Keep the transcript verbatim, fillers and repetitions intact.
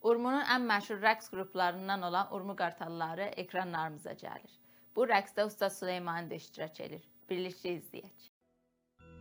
Urmunun ən məşhur rəqs qruplarından olan Urmu Qartalları ekranlarımıza gəlir. Bu rəqsdə Usta Süleyman da iştirak edir. Birlikdə izləyək.